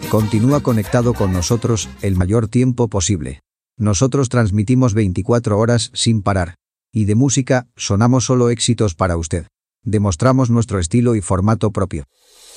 Continúa conectado con nosotros el mayor tiempo posible. Nosotros transmitimos 24 horas sin parar. Y de música, sonamos solo éxitos para usted. Demostramos nuestro estilo y formato propio.